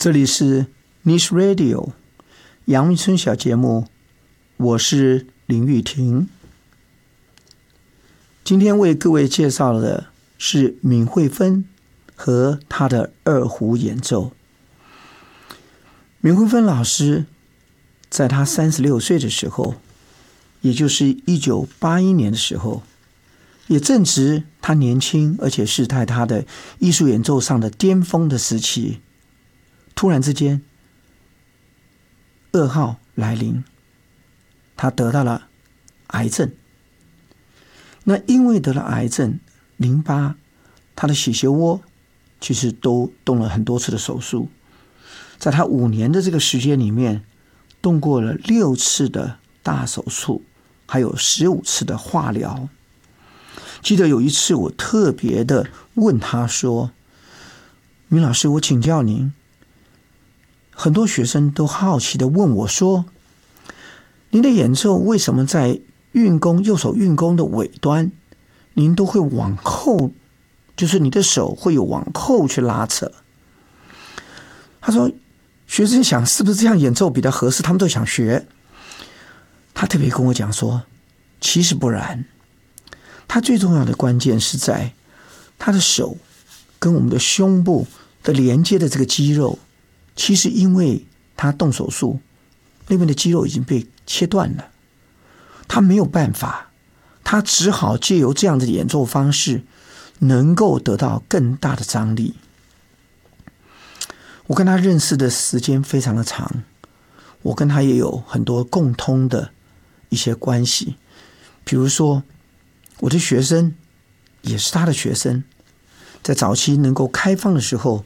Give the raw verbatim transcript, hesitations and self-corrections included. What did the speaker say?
这里是 Niche Radio 杨明春小节目，我是林玉婷。今天为各位介绍的是闵惠芬和她的二胡演奏。闵惠芬老师在她三十六岁的时候，也就是一九八一年的时候，也正值她年轻而且是在她的艺术演奏上的巅峰的时期，突然之间噩耗来临，她得到了癌症。那因为得了癌症，淋巴她的血楫窝其实都动了很多次的手术，在她五年的这个时间里面，动过了六次的大手术，还有十五次的化疗。记得有一次我特别的问他说，闵老师，我请教您，很多学生都好奇的问我说，您的演奏为什么在运弓右手运弓的尾端，您都会往后，就是你的手会有往后去拉扯？他说学生想是不是这样演奏比较合适，他们都想学。他特别跟我讲说，其实不然，他最重要的关键是在他的手跟我们的胸部的连接的这个肌肉，其实因为他动手术，那边的肌肉已经被切断了，他没有办法，他只好借由这样的演奏方式能够得到更大的张力。我跟他认识的时间非常的长，我跟他也有很多共通的一些关系，比如说我的学生也是他的学生，在早期能够开放的时候，